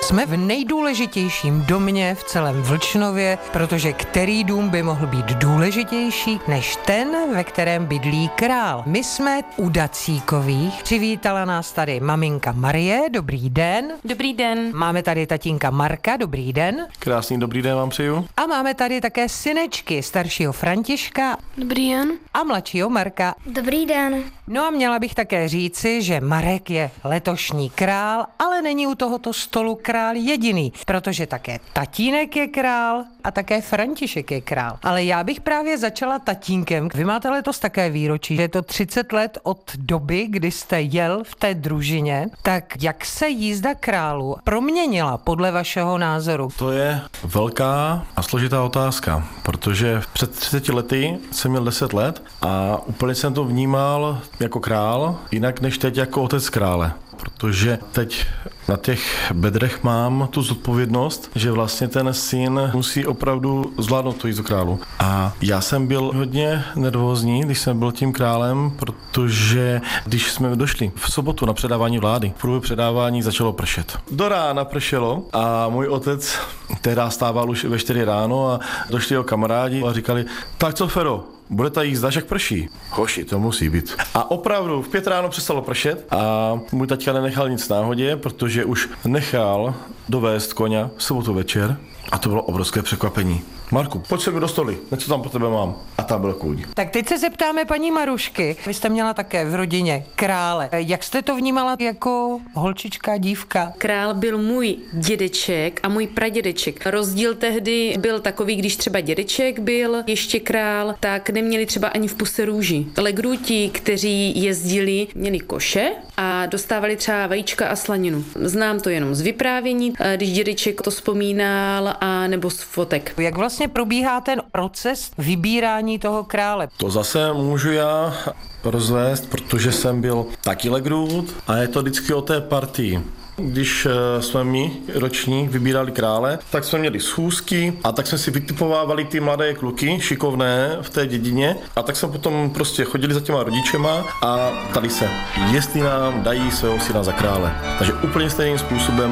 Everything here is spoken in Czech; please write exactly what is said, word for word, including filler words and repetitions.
Jsme v nejdůležitějším domě v celém Vlčnově, protože který dům by mohl být důležitější než ten, ve kterém bydlí král. My jsme u Dacíkových. Přivítala nás tady maminka Marie, dobrý den. Dobrý den. Máme tady tatínka Marka, dobrý den. Krásný dobrý den vám přeju. A máme tady také synečky, staršího Františka. Dobrý den. A mladšího Marka. Dobrý den. No a měla bych také říci, že Marek je letošní král, ale není u tohoto stolu král jediný, protože také tatínek je král a také František je král. Ale já bych právě začala tatínkem. Vy máte letos také výročí, že je to třicet let od doby, kdy jste jel v té družině. Tak jak se jízda králu proměnila podle vašeho názoru? To je velká a složitá otázka, protože před třiceti lety jsem měl deset let a úplně jsem to vnímal jako král, jinak než teď jako otec krále. Protože teď na těch bedrech mám tu zodpovědnost, že vlastně ten syn musí opravdu zvládnout tu jízdu králu. A já jsem byl hodně nervózní, když jsem byl tím králem, protože když jsme došli v sobotu na předávání vlády, v průběhu předávání začalo pršet. Do rána pršelo a můj otec tehdy stával už ve čtyři ráno a došli jeho kamarádi a říkali, tak co Fero, bude ta jízda, jak prší? Hoši, to musí být. A opravdu v pět ráno přestalo pršet a můj taťka nenechal nic náhodě, protože už nechal dovést koně v sobotu večer a to bylo obrovské překvapení. Marku, pojď se mi do stoly, něco tam pro tebe mám. A tam byl kůň. Tak teď se zeptáme paní Marušky. Vy jste měla také v rodině krále. Jak jste to vnímala jako holčička, dívka? Král byl můj dědeček a můj pradědeček. Rozdíl tehdy byl takový, když třeba dědeček byl ještě král, tak neměli třeba ani v puse růži. Legruti, kteří jezdili, měli koše a dostávali třeba vajíčka a slaninu. Znám to jenom z vyprávění, když dědeček to vzpomínal, a nebo z fotek. Jak vlastně probíhá ten proces vybírání toho krále? To zase můžu já rozvést, protože jsem byl taky legrut a je to vždycky o té partii. Když jsme my roční vybírali krále, tak jsme měli schůzky a tak jsme si vytipovávali ty mladé kluky, šikovné v té dědině a tak jsme potom prostě chodili za těma rodičema a ptali se, jestli nám dají svého syna za krále. Takže úplně stejným způsobem